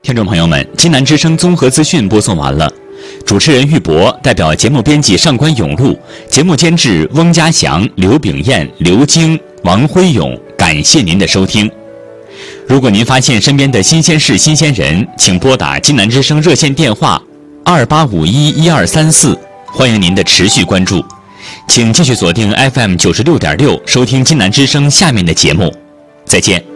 听众朋友们，金南之声综合资讯播送完了，主持人玉博代表节目编辑上官永路，节目监制翁家祥、刘炳燕、刘晶、王辉勇，感谢您的收听。如果您发现身边的新鲜事、新鲜人，请拨打金南之声热线电话28511234，欢迎您的持续关注。请继续锁定 FM 96.6，收听金南之声下面的节目。再见。